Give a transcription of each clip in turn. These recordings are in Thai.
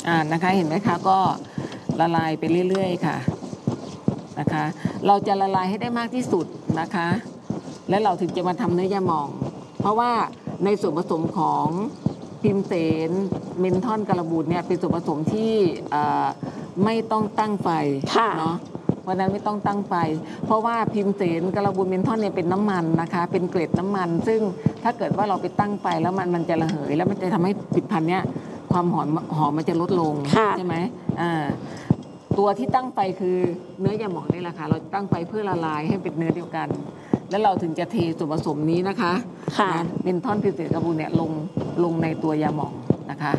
นะคะเห็นไหมคะก็ละลายไปเรื่อยๆค่ะนะคะเราจะละลายให้ได้มากที่สุดนะคะและเราถึงจะมาทำเนื้อยาหม่องเพราะว่าในส่วนผสมของพิมเสนเมนทอนการบูดเนี่ยเป็นส่วนผสมที่ไม่ต้องตั้งไฟเนาะเพราะนั้นไม่ต้องตั้งไฟเพราะว่าพิมเสนการบูดเมนทอนเนี่ยเป็นน้ำมันนะคะเป็นเกล็ดน้ำมันซึ่งถ้าเกิดว่าเราไปตั้งไฟแล้วมันจะระเหยแล้วมันจะทำให้ผลิตภัณฑ์เนี้ยความหอมมันจะลดลงใช่ไหมตัวที่ตั้งไฟคือเนื้อยาหม่องนี่แหละค่ะเราตั้งไฟเพื่อละลายให้เป็นเนื้อเดียวกันแล้วเราถึงจะเทส่วนผสมนี้นะคะเมนทอนพิมเสนการบูดเนี่ยลงในตัวยาหม่องนะคะ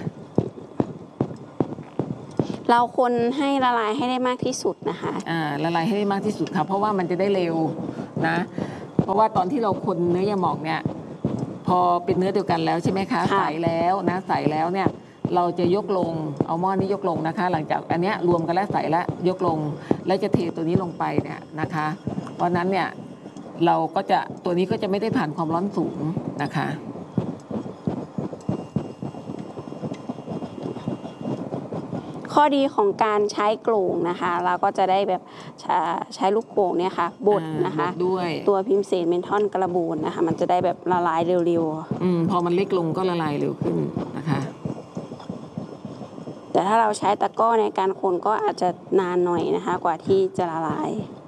เราคนให้ละลายให้ได้มากที่สุดนะคะละลายให้ได้มากที่สุดค่ะเพราะว่ามันจะได้เร็วนะเพราะว่าตอนที่เราคนเนื้อยาหม่องเนี่ยพอเป็นเนื้อเดียวกันแล้วใช่ไหมคะใสแล้วนะใสแล้วเนี่ยเราจะยกลงเอาหม้อนี้ยกลงนะคะหลังจากอันนี้รวมกันแล้วใสแล้วยกลงแล้วจะเทตัวนี้ลงไปเนี่ยนะคะเพราะนั้นเนี่ยเราก็จะตัวนี้ก็จะไม่ได้ผ่านความร้อนสูงนะคะข้อดีของการใช้โกลงนะคะเราก็จะได้แบบใช้ลูกโป่งเนี่ยค่ะบดนะคะด้วยตัวพิมเสนเมนทอนกระบูนนะคะมันจะได้แบบละลายเร็วๆพอมันเล็กลงก็ละลายเร็วขึ้นนะคะแต่ถ้าเราใช้ตะกร้อในการคนก็อาจจะนานหน่อยนะคะกว่าที่จะละลาย